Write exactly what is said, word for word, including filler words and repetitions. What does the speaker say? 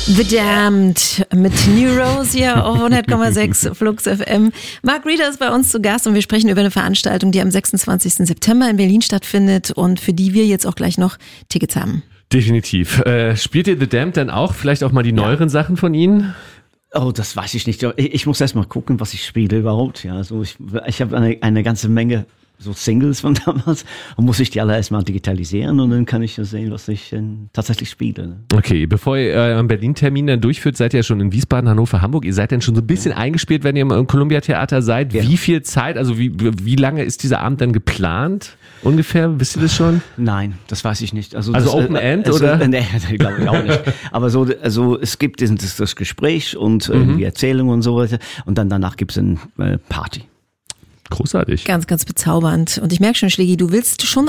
The Damned mit New Rose hier auf hundert Komma sechs Flux F M. Mark Reeder ist bei uns zu Gast und wir sprechen über eine Veranstaltung, die am sechsundzwanzigsten September in Berlin stattfindet und für die wir jetzt auch gleich noch Tickets haben. Definitiv. Äh, spielt ihr The Damned dann auch? Vielleicht auch mal die neueren ja. Sachen von ihnen? Oh, das weiß ich nicht. Ich, ich muss erst mal gucken, was ich spiele überhaupt. Ja, also ich, ich habe eine, eine ganze Menge so Singles von damals und muss ich die alle erstmal digitalisieren und dann kann ich ja sehen, was ich äh, tatsächlich spiele. Ne? Okay, bevor ihr euren Berlin-Termin dann durchführt, seid ihr ja schon in Wiesbaden, Hannover, Hamburg. Ihr seid dann schon so ein bisschen ja. eingespielt, wenn ihr im Columbia-Theater seid. Ja. Wie viel Zeit, also wie, wie lange ist dieser Abend dann geplant? Ungefähr, wisst ihr das schon? Nein, das weiß ich nicht. Also, also das, Open äh, End, also, oder? Äh, nee, glaube ich auch nicht. Aber so, also es gibt das, das Gespräch und äh, mhm. die Erzählung und so weiter und dann danach gibt es eine äh, Party. Großartig. Ganz, ganz bezaubernd. Und ich merke schon, Schlägi, du willst schon